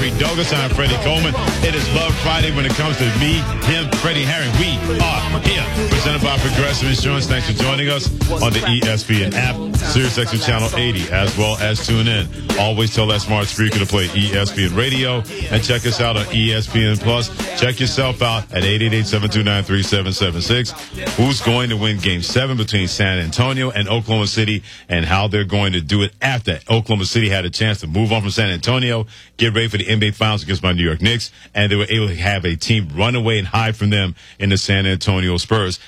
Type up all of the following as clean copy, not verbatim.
Harry Douglas. I'm Freddie Coleman. It is Love Friday when it comes to me, him, Freddie, Harry. We are here. Presented by Progressive Insurance. Thanks for joining us on the ESPN app, SiriusXM Channel 80, as well as tune in. Always tell that smart speaker to play ESPN Radio and check us out on ESPN Plus. Check yourself out at 888-729-3776. Who's going to win Game 7 between San Antonio and Oklahoma City, and how they're going to do it after Oklahoma City had a chance to move on from San Antonio, get ready for the NBA Finals against my New York Knicks, and they were able to have a team run away and hide from them in the San Antonio Spurs.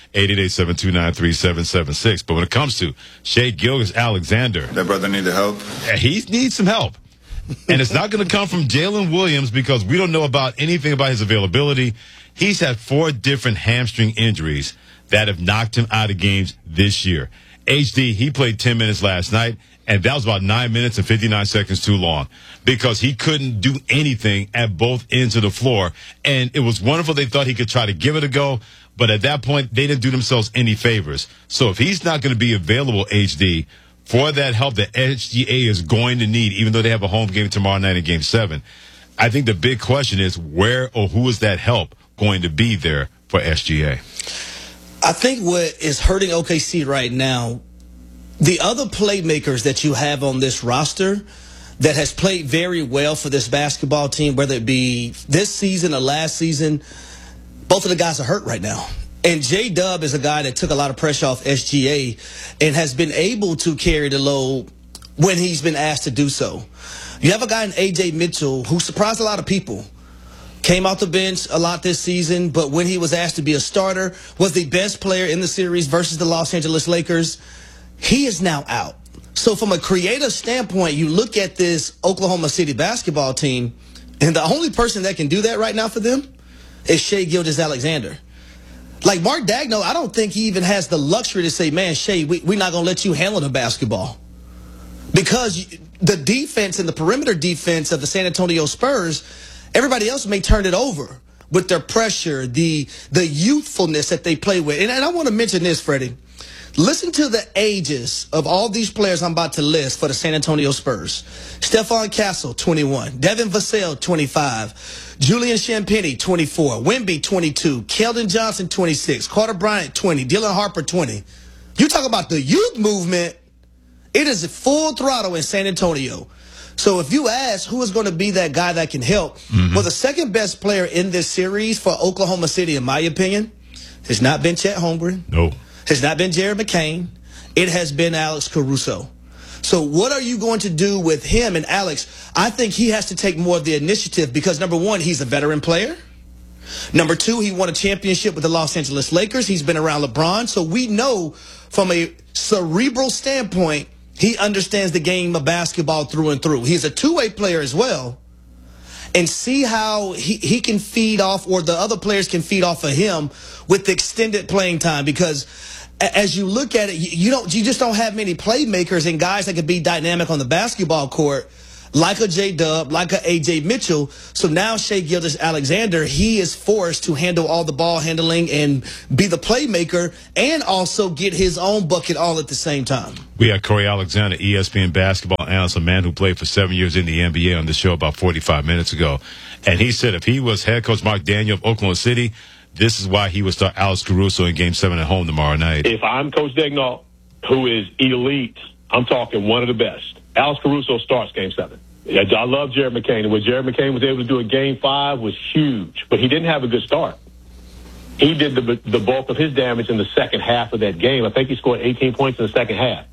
888-729-3776. But when it comes to Shai Gilgeous-Alexander, that brother needed help. He needs some help. And it's not going to come from Jalen Williams because we don't know about anything about his availability. He's had 4 different hamstring injuries that have knocked him out of games this year. HD, he played 10 minutes last night, and that was about 9 minutes and 59 seconds too long because he couldn't do anything at both ends of the floor. And it was wonderful. They thought he could try to give it a go, but at that point, they didn't do themselves any favors. So if he's not going to be available, HD, for that help that SGA is going to need, even though they have a home game tomorrow night in Game 7, I think the big question is where or who is that help going to be there for SGA? I think what is hurting OKC right now, the other playmakers that you have on this roster that has played very well for this basketball team, whether it be this season or last season, both of the guys are hurt right now. And J-Dub is a guy that took a lot of pressure off SGA and has been able to carry the load when he's been asked to do so. You have a guy in A.J. Mitchell who surprised a lot of people. Came off the bench a lot this season, but when he was asked to be a starter, was the best player in the series versus the Los Angeles Lakers. He is now out. So from a creative standpoint, you look at this Oklahoma City basketball team, and the only person that can do that right now for them is Shai Gilgeous-Alexander. Like Mark Daigneault, I don't think he even has the luxury to say, man, Shai, we're not going to let you handle the basketball. Because the defense and the perimeter defense of the San Antonio Spurs, everybody else may turn it over with their pressure, the youthfulness that they play with. And I want to mention this, Freddie. Listen to the ages of all these players I'm about to list for the San Antonio Spurs. Stephon Castle, 21. Devin Vassell, 25. Julian Champagnie, 24. Wemby, 22. Keldon Johnson, 26. Carter Bryant, 20. Dylan Harper, 20. You talk about the youth movement. It is full throttle in San Antonio. So if you ask who is going to be that guy that can help, well, the second best player in this series for Oklahoma City, in my opinion, has not been Chet Holmgren. No. Has not been Jared McCain. It has been Alex Caruso. So what are you going to do with him? And Alex, I think he has to take more of the initiative because, number one, he's a veteran player. Number two, he won a championship with the Los Angeles Lakers. He's been around LeBron. So we know from a cerebral standpoint, he understands the game of basketball through and through. He's a two-way player as well. And see how he can feed off, or the other players can feed off of him with extended playing time. Because as you look at it, you just don't have many playmakers and guys that can be dynamic on the basketball court like a J-Dub, like a A.J. Mitchell. So now Shai Gilgeous-Alexander, he is forced to handle all the ball handling and be the playmaker and also get his own bucket all at the same time. We had Corey Alexander, ESPN basketball analyst, a man who played for 7 years in the NBA, on the show about 45 minutes ago. And he said if he was head coach Mark Daigneault of Oklahoma City, this is why he would start Alex Caruso in Game 7 at home tomorrow night. If I'm Coach Daigneault, who is elite, I'm talking one of the best, Alex Caruso starts Game 7. I love Jared McCain. And what Jared McCain was able to do in Game 5 was huge. But he didn't have a good start. He did the bulk of his damage in the second half of that game. I think he scored 18 points in the second half.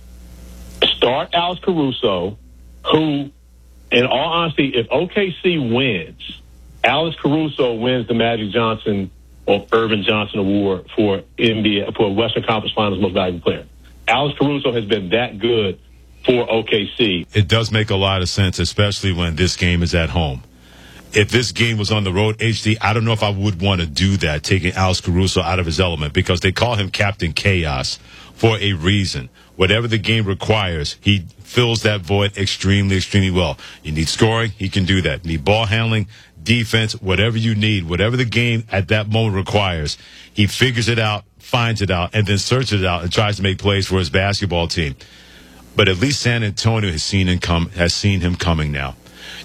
Start Alex Caruso, who, in all honesty, if OKC wins, Alex Caruso wins the Magic Johnson or Irvin Johnson Award for NBA, for Western Conference Finals Most Valuable Player. Alex Caruso has been that good for OKC. It does make a lot of sense, especially when this game is at home. If this game was on the road, HD, I don't know if I would want to do that, taking Alex Caruso out of his element, because they call him Captain Chaos for a reason. Whatever the game requires, he fills that void extremely, extremely well. You need scoring, he can do that. You need ball handling, defense, whatever you need, whatever the game at that moment requires, he figures it out, finds it out, and then searches it out and tries to make plays for his basketball team. But at least San Antonio has seen him coming now.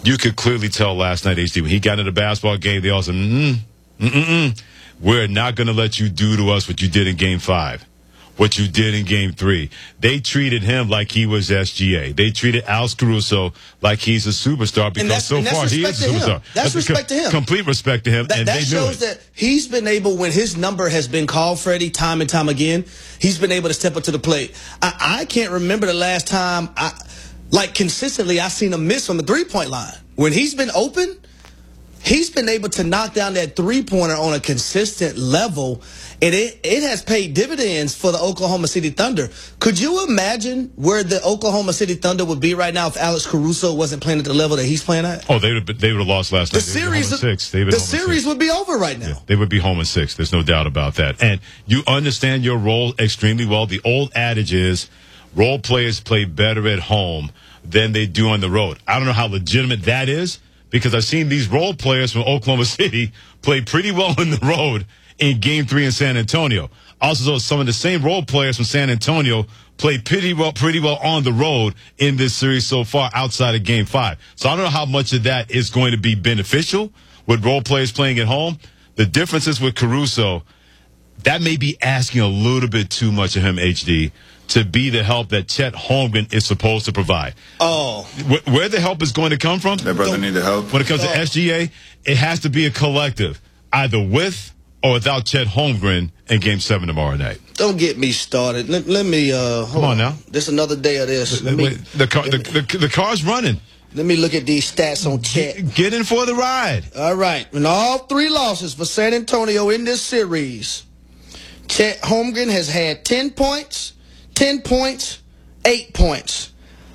you could clearly tell last night, HD, when he got into the basketball game, they all said, we're not going to let you do to us what you did in Game 5. What you did in Game 3. They treated him like he was SGA. They treated Alex Caruso like he's a superstar because so far he is a superstar. That's respect to him. Complete respect to him. That shows that he's been able, when his number has been called, Freddie, time and time again, he's been able to step up to the plate. I can't remember the last time, consistently, I've seen him miss from the three-point line. When he's been open, he's been able to knock down that three-pointer on a consistent level, and it has paid dividends for the Oklahoma City Thunder. Could you imagine where the Oklahoma City Thunder would be right now if Alex Caruso wasn't playing at the level that he's playing at? Oh, they would have lost last night. The series would be over right now. Yeah, they would be home in 6. There's no doubt about that. And you understand your role extremely well. The old adage is role players play better at home than they do on the road. I don't know how legitimate that is, because I've seen these role players from Oklahoma City play pretty well on the road in Game 3 in San Antonio. Also, some of the same role players from San Antonio played pretty well on the road in this series so far outside of Game 5. So I don't know how much of that is going to be beneficial with role players playing at home. The difference is with Caruso, that may be asking a little bit too much of him, HD, to be the help that Chet Holmgren is supposed to provide. Oh. Where the help is going to come from? That brother need the help. When it comes to SGA, it has to be a collective, either with or without Chet Holmgren in Game 7 tomorrow night. Don't get me started. Let me come on now. This another day of this. The car's running. Let me look at these stats on Chet. Get in for the ride. All right. In all 3 losses for San Antonio in this series, Chet Holmgren has had 10 points, 10 points, 8 points.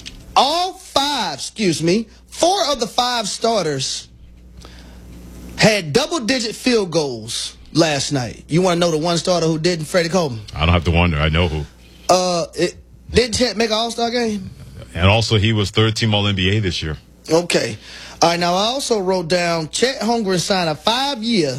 4 of the 5 starters had double-digit field goals last night. You want to know the one starter who didn't? Freddie Coleman. I don't have to wonder. I know who. Did Chet make an All-Star game? And also, he was third-team All-NBA this year. Okay. All right, now I also wrote down Chet Holmgren signed a 5-year,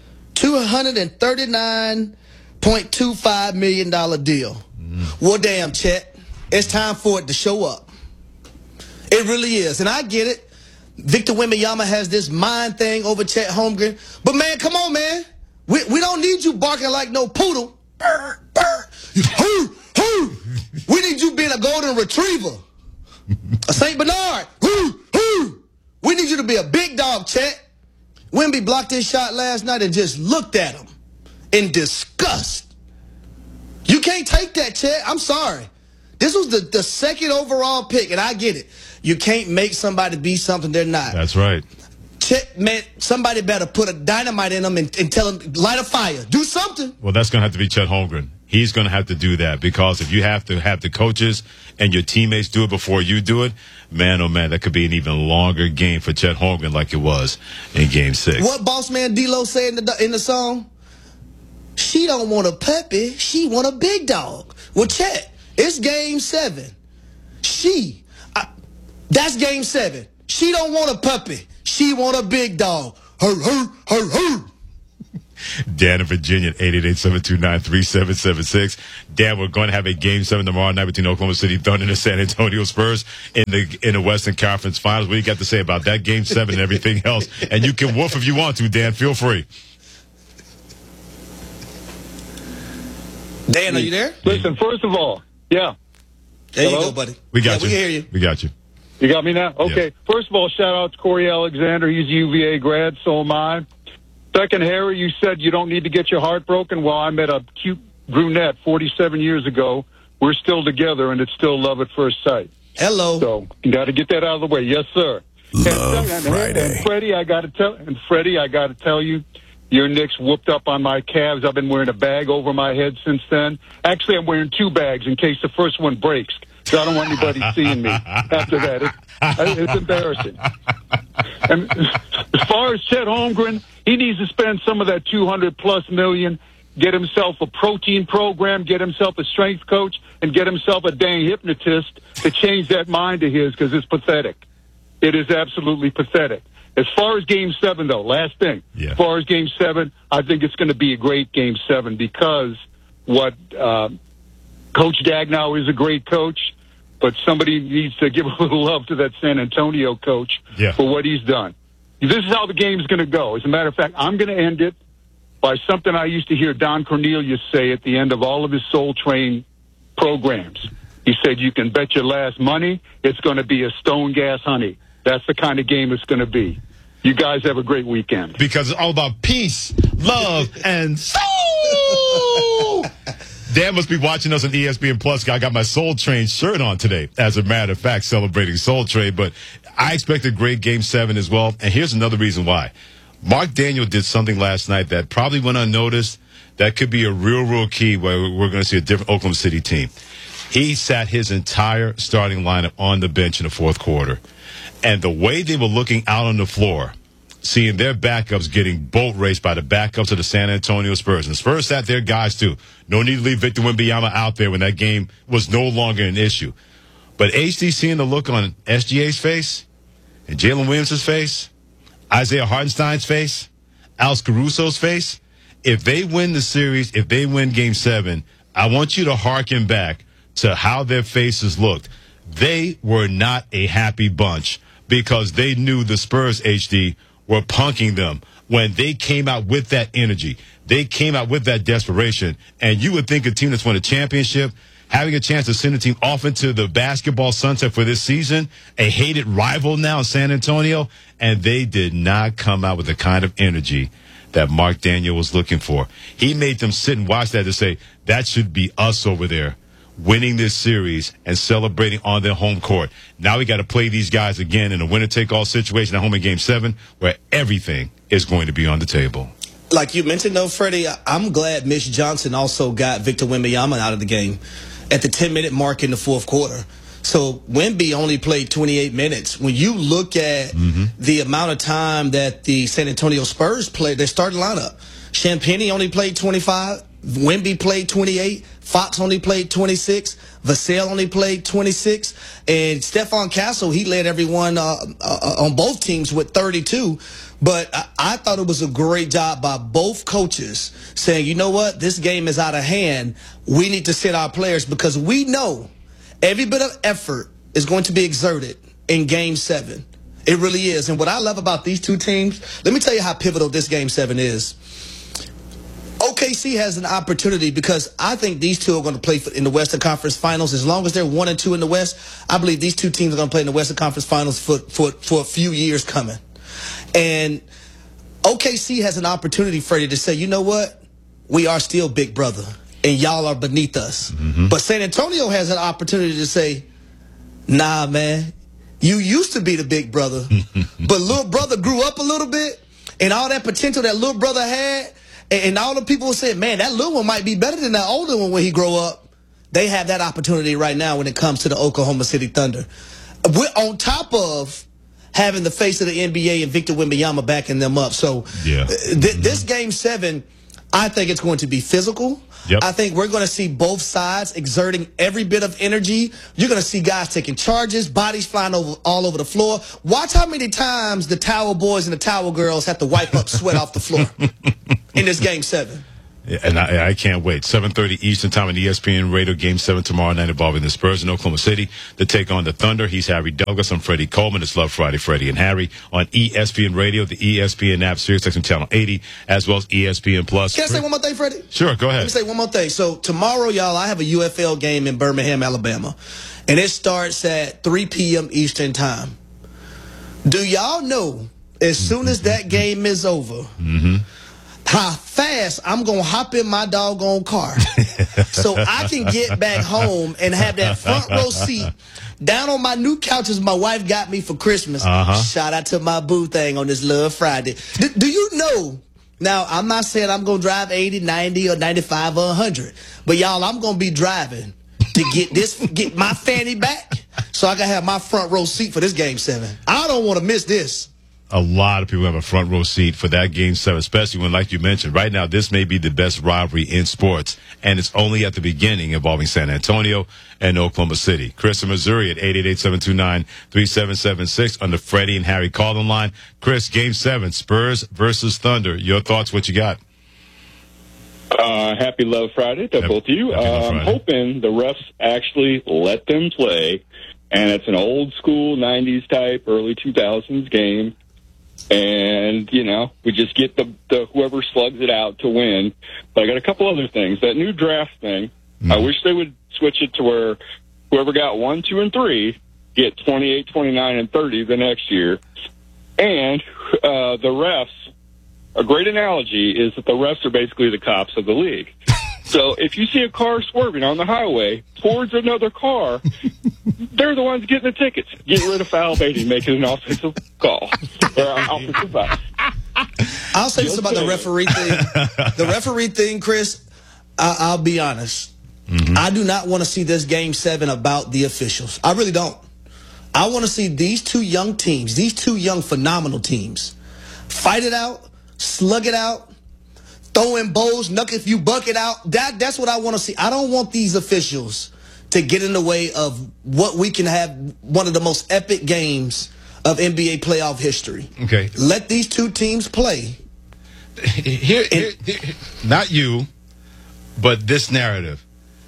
$239.25 million deal. Well, damn, Chet, it's time for it to show up. It really is. And I get it. Victor Wembanyama has this mind thing over Chet Holmgren. But, man, come on, man. We don't need you barking like no poodle. Burr, burr. Hoo, hoo. We need you being a golden retriever. A St. Bernard. Hoo, hoo. We need you to be a big dog, Chet. Wemby blocked his shot last night and just looked at him in disgust. You can't take that, Chet. I'm sorry. This was the second overall pick, and I get it. You can't make somebody be something they're not. That's right. Chet, man, somebody better put a dynamite in them and tell them, light a fire. Do something. Well, that's going to have to be Chet Holmgren. He's going to have to do that, because if you have to have the coaches and your teammates do it before you do it, man, oh man, that could be an even longer game for Chet Holmgren like it was in Game 6. What boss man D-Lo said in the song? She don't want a puppy. She want a big dog. Well, Chet, it's Game 7. That's Game 7. She don't want a puppy. She want a big dog. Her, her, her, her. Dan in Virginia, 888-729-3776. Dan, we're going to have a Game 7 tomorrow night between Oklahoma City Thunder and the San Antonio Spurs in the Western Conference Finals. What do you got to say about that Game 7 and everything else? And you can woof if you want to, Dan. Feel free. Dan, are you there? Listen, first of all, yeah. There you go, buddy. We got you. We can hear you. We got you. You got me now? Okay. Yeah. First of all, shout out to Corey Alexander. He's a UVA grad, so am I. Second, Harry, you said you don't need to get your heart broken. Well, I met a cute brunette 47 years ago. We're still together, and it's still love at first sight. Hello. So you got to get that out of the way. Yes, sir. Friday. And Freddie, I got to tell you, your Knicks whooped up on my calves. I've been wearing a bag over my head since then. Actually, I'm wearing 2 bags in case the first one breaks. So I don't want anybody seeing me after that. It's embarrassing. And as far as Chet Holmgren, he needs to spend some of that $200+ million, get himself a protein program, get himself a strength coach, and get himself a dang hypnotist to change that mind of his, because it's pathetic. It is absolutely pathetic. As far as Game 7, though, last thing. Yeah. As far as Game 7, I think it's going to be a great Game 7 because Coach Dagnall is a great coach. but somebody needs to give a little love to that San Antonio coach for what he's done. This is how the game's going to go. As a matter of fact, I'm going to end it by something I used to hear Don Cornelius say at the end of all of his Soul Train programs. He said, you can bet your last money it's going to be a Stone Gas Honey. That's the kind of game it's going to be. You guys have a great weekend. Because it's all about peace, love, and soul. Dan must be watching us on ESPN Plus. I got my Soul Train shirt on today, as a matter of fact, celebrating Soul Train. But I expect a great Game 7 as well. And here's another reason why. Mark Daniel did something last night that probably went unnoticed. That could be a real key where we're going to see a different Oklahoma City team. He sat his entire starting lineup on the bench in the fourth quarter. And the way they were looking out on the floor, seeing their backups getting boat raced by the backups of the San Antonio Spurs. And the Spurs sat their guys, too. No need to leave Victor Wembanyama out there when that game was no longer an issue. But HD seeing the look on SGA's face and Jalen Williams' face, Isaiah Hartenstein's face, Alex Caruso's face, if they win the series, if they win Game 7, I want you to hearken back to how their faces looked. They were not a happy bunch because they knew the Spurs, HD, were punking them when they came out with that energy. They came out with that desperation. And you would think a team that's won a championship, having a chance to send a team off into the basketball sunset for this season, a hated rival now in San Antonio, and they did not come out with the kind of energy that Mark Daniel was looking for. He made them sit and watch that to say, that should be us over there, winning this series and celebrating on their home court. Now we got to play these guys again in a winner-take-all situation at home in Game 7 where everything is going to be on the table. Like you mentioned, though, Freddie, I'm glad Mitch Johnson also got Victor Wembanyama out of the game at the 10-minute mark in the fourth quarter. So Wemby only played 28 minutes. When you look at the amount of time that the San Antonio Spurs played, their starting lineup, Champagnie only played 25, Wemby played 28, Fox only played 26, Vassell only played 26, and Stephon Castle, he led everyone on both teams with 32. But I thought it was a great job by both coaches saying, you know what, this game is out of hand. We need to sit our players because we know every bit of effort is going to be exerted in Game 7. It really is. And what I love about these two teams, let me tell you how pivotal this Game 7 is. OKC has an opportunity because I think these two are going to play in the Western Conference Finals. As long as they're 1 and 2 in the West, I believe these two teams are going to play in the Western Conference Finals for a few years coming. And OKC has an opportunity, Freddie, to say, you know what? We are still big brother, and y'all are beneath us. But San Antonio has an opportunity to say, nah, man, you used to be the big brother, but little brother grew up a little bit, and all that potential that little brother had, and all the people said, man, that little one might be better than that older one when he grow up. They have that opportunity right now when it comes to the Oklahoma City Thunder. We're on top of having the face of the NBA and Victor Wembanyama backing them up. So this Game 7, I think it's going to be physical. I think we're going to see both sides exerting every bit of energy. You're going to see guys taking charges, bodies flying all over the floor. Watch how many times the Towel Boys and the Towel Girls have to wipe up sweat off the floor in this Game 7. And I can't wait. 7:30 Eastern Time on ESPN Radio, Game 7 tomorrow night involving the Spurs in Oklahoma City to take on the Thunder. He's Harry Douglas. I'm Freddie Coleman. It's Love Friday, Freddie and Harry on ESPN Radio, the ESPN app, SiriusXM Channel 80, as well as ESPN Plus. Can I say one more thing, Freddie? Sure, go ahead. Let me say one more thing. So tomorrow, y'all, I have a UFL game in Birmingham, Alabama, and it starts at 3 p.m. Eastern Time. Do y'all know, as soon as that game is over, how fast I'm going to hop in my doggone car so I can get back home and have that front row seat down on my new couches my wife got me for Christmas. Shout out to my boo thing on this Love Friday. Do you know, now I'm not saying I'm going to drive 80, 90, or 95, or 100, but y'all, I'm going to be driving to get my fanny back so I can have my front row seat for this Game 7. I don't want to miss this. A lot of people have a front row seat for that Game 7, especially when, like you mentioned, right now this may be the best rivalry in sports, and it's only at the beginning involving San Antonio and Oklahoma City. Chris in Missouri at 888-729-3776 on the Freddie and Harry call-in line. Chris, Game 7, Spurs versus Thunder. Your thoughts, what you got? Happy Love Friday to both of you. Happy Love I'm Friday. hoping the refs actually let them play, and it's an old school 90s type, early 2000s game. And, we just get the whoever slugs it out to win. But I got a couple other things. That new draft thing, I wish they would switch it to where whoever got 1, 2, and 3 get 28, 29, and 30 the next year. And the refs, a great analogy is that the refs are basically the cops of the league. So if you see a car swerving on the highway towards another car, they're the ones getting the tickets. Get rid of foul baiting, make it an offensive call. Or offensive foul. I'll say this about the referee thing. The referee thing, Chris, I'll be honest. I do not want to see this Game 7 about the officials. I really don't. I want to see these two young teams, these two young phenomenal teams, fight it out, slug it out, throw in bowls, knuck if you buck it out. That's what I want to see. I don't want these officials to get in the way of what we can have one of the most epic games of NBA playoff history. Okay. Let these two teams play. Here, not you, but this narrative.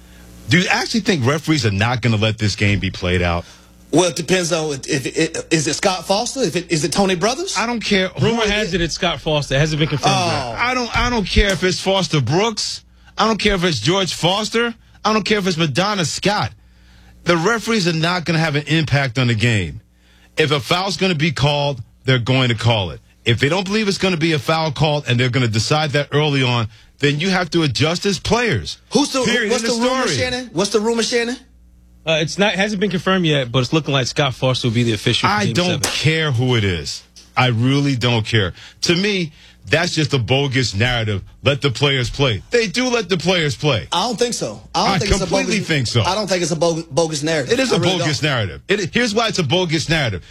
Do you actually think referees are not going to let this game be played out? Well, it depends on is it Scott Foster? Is it Tony Brothers? I don't care. Rumor has it's Scott Foster. It hasn't been confirmed yet. I don't care if it's Foster Brooks. I don't care if it's George Foster. I don't care if it's Madonna Scott. The referees are not going to have an impact on the game. If a foul's going to be called, they're going to call it. If they don't believe it's going to be a foul called and they're going to decide that early on, then you have to adjust as players. What's the rumor, Shannon? What's the rumor, Shannon? Hasn't been confirmed yet, but it's looking like Scott Foster will be the official. For I Game don't 7. care who it is. I really don't care. To me, that's just a bogus narrative. Let the players play. They do let the players play. I don't think so. I completely think so. I don't think it's a bogus narrative. It is a bogus narrative. Here's why it's a bogus narrative.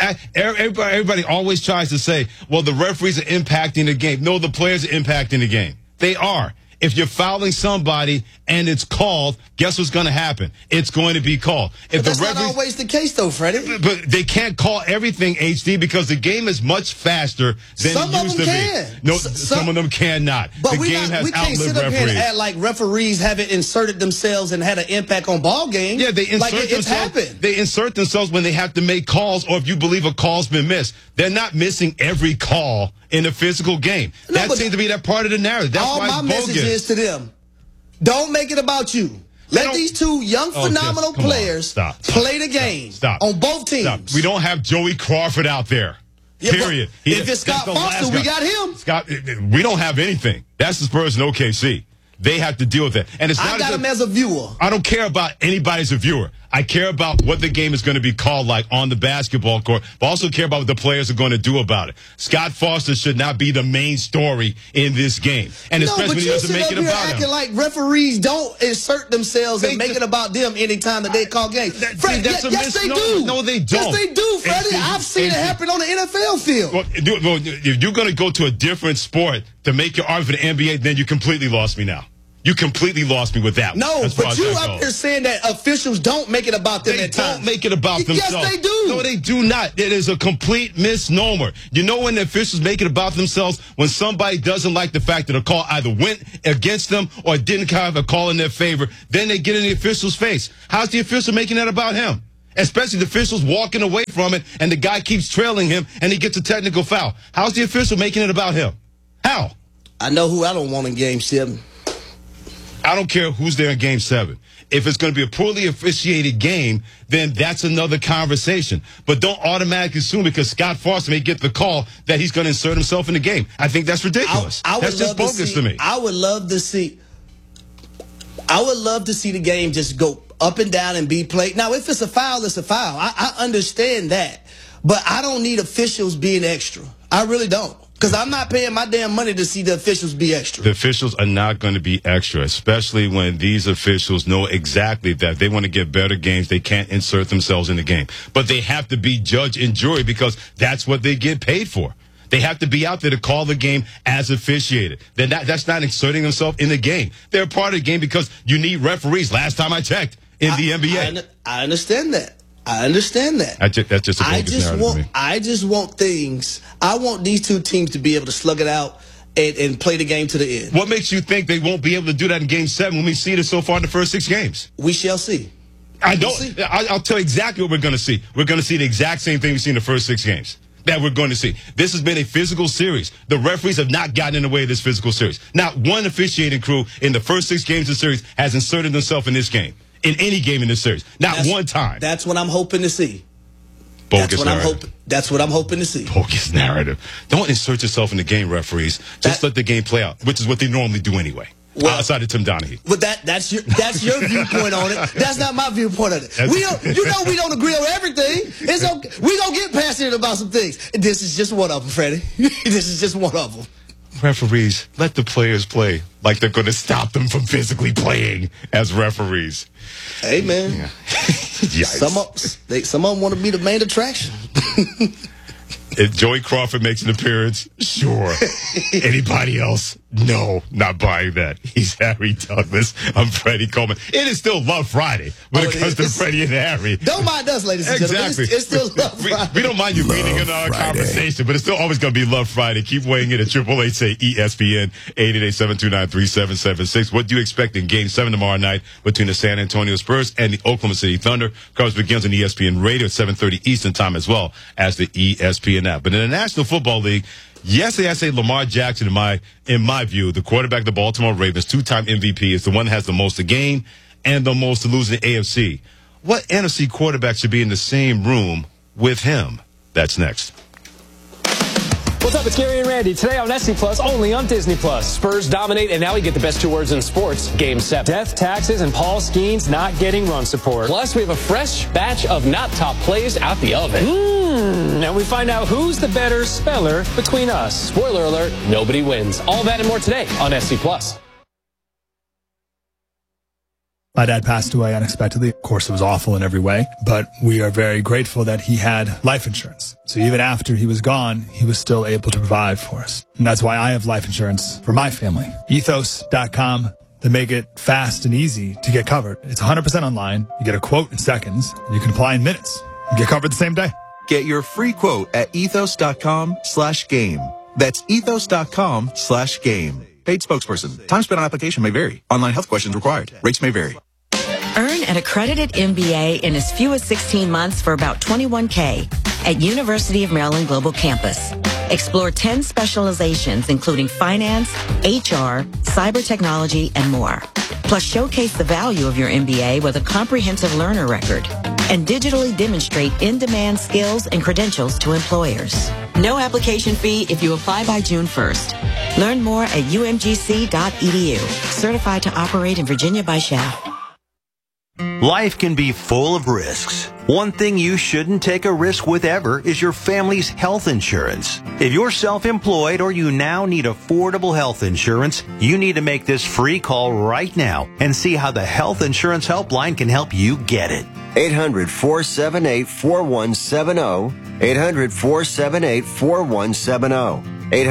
Everybody always tries to say, well, the referees are impacting the game. No, the players are impacting the game. They are. If you're fouling somebody and it's called, guess what's going to happen? It's going to be called. But that's not always the case, though, Freddie. But they can't call everything, HD, because the game is much faster than it used to be. No, some of them cannot. But the game has we can't sit up here and act like referees haven't inserted themselves and had an impact on ball games. Yeah, they insert it's happened. They insert themselves when they have to make calls, or if you believe a call's been missed. They're not missing every call in a physical game. That seems to be that part of the narrative. That's why it's bogus. All my message is to them: don't make it about you. Let these two young, phenomenal players play the game on both teams. Stop. We don't have Joey Crawford out there. Yeah, period. If it's Scott Foster, we got him. We don't have anything. That's the Spurs and OKC. They have to deal with that. And it's not I got him as a viewer. I don't care about anybody as a viewer. I care about what the game is going to be called like on the basketball court, but also care about what the players are going to do about it. Scott Foster should not be the main story in this game. And especially when he doesn't make it about him. Acting like referees don't insert themselves and make it about them anytime that they call games. Fred, yes, they do. No, they don't. Yes, they do, Freddie. I've seen it happen on the NFL field. Well, if you're going to go to a different sport to make your argument for the NBA, then you completely lost me now. You completely lost me with that one. No, but you up here saying that officials don't make it about them at times. They don't make it about themselves. Yes, they do. No, they do not. It is a complete misnomer. You know when the officials make it about themselves? When somebody doesn't like the fact that a call either went against them or didn't have a call in their favor, then they get in the official's face. How's the official making that about him? Especially the official's walking away from it and the guy keeps trailing him and he gets a technical foul. How's the official making it about him? How? I know who I don't want in Game 7. I don't care who's there in Game 7. If it's going to be a poorly officiated game, then that's another conversation. But don't automatically assume because Scott Foster may get the call that he's going to insert himself in the game. I think that's ridiculous. That's just bogus to me. I would love to see the game just go up and down and be played. Now, if it's a foul, it's a foul. I understand that. But I don't need officials being extra. I really don't. Because I'm not paying my damn money to see the officials be extra. The officials are not going to be extra, especially when these officials know exactly that they want to get better games. They can't insert themselves in the game. But they have to be judge and jury because that's what they get paid for. They have to be out there to call the game as officiated. Then that's not inserting themselves in the game. They're part of the game because you need referees. Last time I checked in the NBA. I understand that. I understand that. That's just a bogus narrative to me. I just want things. I want these two teams to be able to slug it out and play the game to the end. What makes you think they won't be able to do that in Game 7 when we see it so far in the first 6 games? We shall see. I'll tell you exactly what we're going to see. We're going to see the exact same thing we see in the first 6 games. That we're going to see. This has been a physical series. The referees have not gotten in the way of this physical series. Not one officiating crew in the first 6 games of the series has inserted themselves in this game. In any game in this series. Not one time. That's what I'm hoping to see. Bogus narrative. That's what I'm hoping to see. Bogus narrative. Don't insert yourself in the game, referees. Just let the game play out, which is what they normally do anyway. Well, outside of Tim Donaghy. But that's your viewpoint on it. That's not my viewpoint on it. We don't agree on everything. It's okay. We gonna get passionate about some things. This is just one of them, Freddie. This is just one of them. Referees, let the players play like they're going to stop them from physically playing as referees. Hey, man. Yeah. Some of them want to be the main attraction. If Joey Crawford makes an appearance, sure. Anybody else? No, not buying that. He's Harry Douglas. I'm Freddie Coleman. It is still Love Friday when it comes to Freddie and Harry. Don't mind us, ladies and gentlemen. It's still Love Friday. We don't mind you leading in our conversation, but it's still always going to be Love Friday. Keep weighing in at 888-ESPN, 888-729-3776. What do you expect in Game 7 tomorrow night between the San Antonio Spurs and the Oklahoma City Thunder? Coverage begins on ESPN Radio at 7:30 Eastern Time as well as the ESPN app. But in the National Football League, yesterday I say Lamar Jackson, in my view, the quarterback of the Baltimore Ravens, 2-time MVP, is the one that has the most to gain and the most to lose in the AFC. What NFC quarterback should be in the same room with him? That's next. What's up? It's Gary and Randy. Today on SC Plus, only on Disney Plus. Spurs dominate, and now we get the best 2 words in sports. Game 7. Death, taxes, and Paul Skeens not getting run support. Plus, we have a fresh batch of not top plays out the oven. And we find out who's the better speller between us. Spoiler alert, nobody wins. All that and more today on SC Plus. My dad passed away unexpectedly. Of course, it was awful in every way, but we are very grateful that he had life insurance. So even after he was gone, he was still able to provide for us. And that's why I have life insurance for my family. Ethos.com. They make it fast and easy to get covered. It's 100% online. You get a quote in seconds, and you can apply in minutes. You get covered the same day. Get your free quote at ethos.com/game. That's ethos.com/game. Paid spokesperson. Time spent on application may vary. Online health questions required. Rates may vary. Earn an accredited MBA in as few as 16 months for about $21K at University of Maryland Global Campus. Explore 10 specializations, including finance, HR, cyber technology, and more. Plus, showcase the value of your MBA with a comprehensive learner record and digitally demonstrate in-demand skills and credentials to employers. No application fee if you apply by June 1st. Learn more at umgc.edu. Certified to operate in Virginia by Shell. Life can be full of risks. One thing you shouldn't take a risk with ever is your family's health insurance. If you're self-employed or you now need affordable health insurance, you need to make this free call right now and see how the Health Insurance Helpline can help you get it. 800-478-4170. 800-478-4170.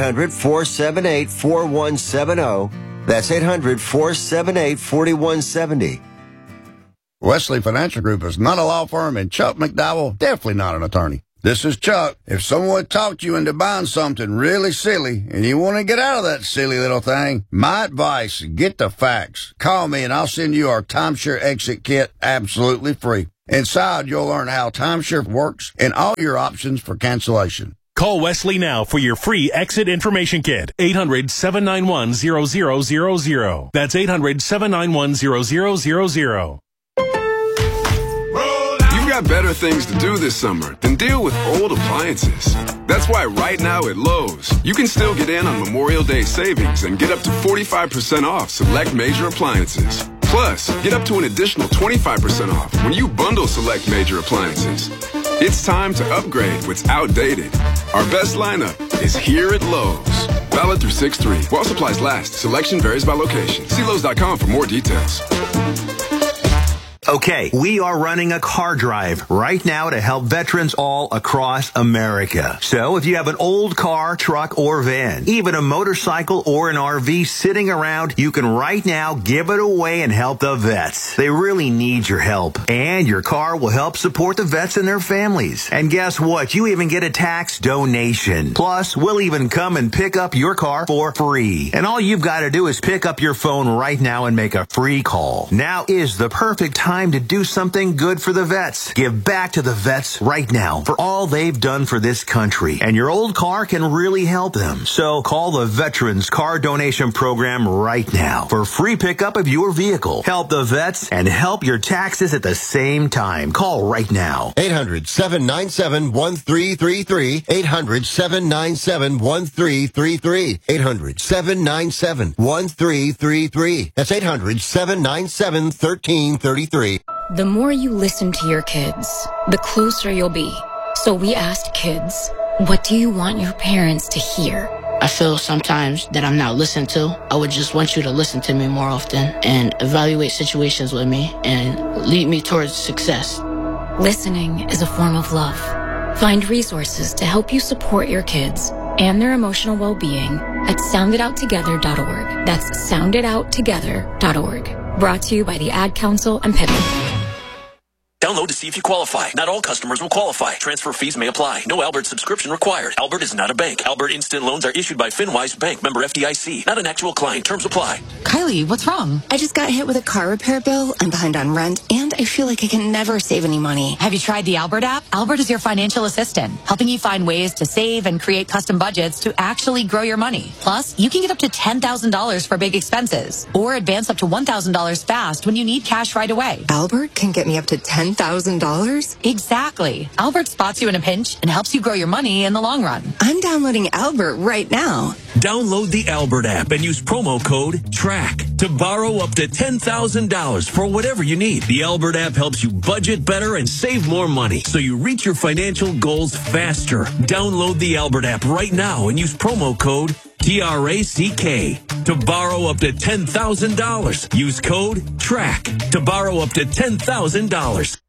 800-478-4170. That's 800-478-4170. Wesley Financial Group is not a law firm, and Chuck McDowell definitely not an attorney. This is Chuck. If someone talked you into buying something really silly and you want to get out of that silly little thing, my advice, get the facts. Call me and I'll send you our timeshare exit kit absolutely free. Inside, you'll learn how timeshare works and all your options for cancellation. Call Wesley now for your free exit information kit. 800-791-0000. That's 800-791-0000. Got better things to do this summer than deal with old appliances. That's why right now at Lowe's, you can still get in on Memorial Day savings and get up to 45% off select major appliances. Plus, get up to an additional 25% off when you bundle select major appliances. It's time to upgrade what's outdated. Our best lineup is here at Lowe's. Valid through 6/3. While supplies last, selection varies by location. See Lowe's.com for more details. Okay, we are running a car drive right now to help veterans all across America. So if you have an old car, truck, or van, even a motorcycle or an RV sitting around, you can right now give it away and help the vets. They really need your help. And your car will help support the vets and their families. And guess what? You even get a tax donation. Plus, we'll even come and pick up your car for free. And all you've got to do is pick up your phone right now and make a free call. Now is the perfect time to do something good for the vets. Give back to the vets right now for all they've done for this country. And your old car can really help them. So call the Veterans Car Donation Program right now for free pickup of your vehicle. Help the vets and help your taxes at the same time. Call right now. 800-797-1333. 800-797-1333. 800-797-1333. That's 800-797-1333. The more you listen to your kids, the closer you'll be. So we asked kids, what do you want your parents to hear? I feel sometimes that I'm not listened to. I would just want you to listen to me more often and evaluate situations with me and lead me towards success. Listening is a form of love. Find resources to help you support your kids and their emotional well-being at sounditouttogether.org. That's sounditouttogether.org. Brought to you by the Ad Council and Pittman. Download to see if you qualify. Not all customers will qualify. Transfer fees may apply. No Albert subscription required. Albert is not a bank. Albert Instant Loans are issued by FinWise Bank, member FDIC. Not an actual client. Terms apply. Kylie, what's wrong? I just got hit with a car repair bill. I'm behind on rent, and I feel like I can never save any money. Have you tried the Albert app? Albert is your financial assistant, helping you find ways to save and create custom budgets to actually grow your money. Plus, you can get up to $10,000 for big expenses, or advance up to $1,000 fast when you need cash right away. Albert can get me up to $10,000? Exactly. Albert spots you in a pinch and helps you grow your money in the long run. I'm downloading Albert right now. Download the Albert app and use promo code TRACK to borrow up to $10,000 for whatever you need. The Albert app helps you budget better and save more money so you reach your financial goals faster. Download the Albert app right now and use promo code TRACK to borrow up to $10,000. Use code TRACK to borrow up to $10,000.